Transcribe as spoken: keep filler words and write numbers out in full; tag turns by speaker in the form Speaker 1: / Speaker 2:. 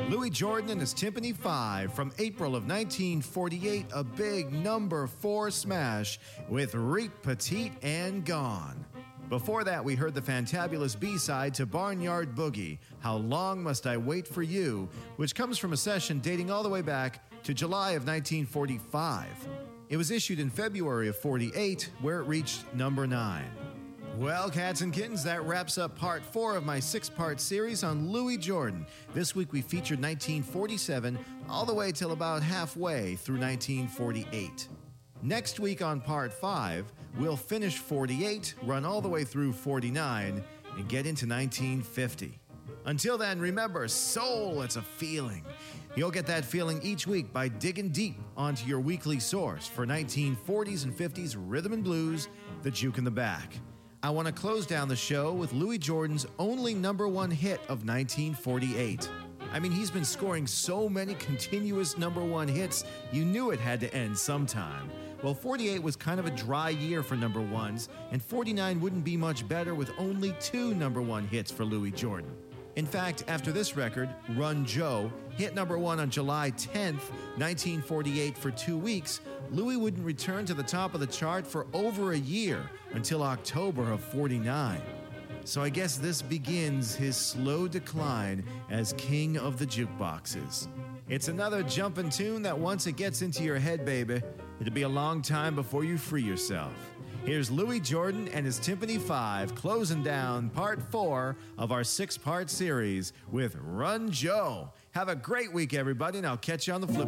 Speaker 1: Louis Jordan and his Timpani five from April of nineteen forty-eight, a big number four smash with Reet Petite and Gone. Before that, we heard the fantabulous B-side to Barnyard Boogie, How Long Must I Wait for You, which comes from a session dating all the way back to July of nineteen forty-five. It was issued in February of forty-eight, where it reached number nine. Well, cats and kittens, that wraps up part four of my six-part series on Louis Jordan. This week we featured nineteen forty-seven all the way till about halfway through nineteen forty-eight. Next week on part five, we'll finish forty-eight, run all the way through forty-nine, and get into nineteen fifty. Until then, remember, soul, it's a feeling. You'll get that feeling each week by digging deep onto your weekly source for nineteen forties and fifties rhythm and blues, the juke in the back. I want to close down the show with Louis Jordan's only number one hit of nineteen forty-eight. I mean, he's been scoring so many continuous number one hits, you knew it had to end sometime. Well, forty-eight was kind of a dry year for number ones, and forty-nine wouldn't be much better with only two number one hits for Louis Jordan. In fact, after this record, Run Joe, hit number one on July tenth, nineteen forty-eight for two weeks, Louis wouldn't return to the top of the chart for over a year, until October of forty-nine. So I guess this begins his slow decline as king of the jukeboxes. It's another jumpin' tune that once it gets into your head, baby, it'll be a long time before you free yourself. Here's Louis Jordan and his Timpani five closing down part four of our six-part series with Run Joe. Have a great week, everybody, and I'll catch you on the flip.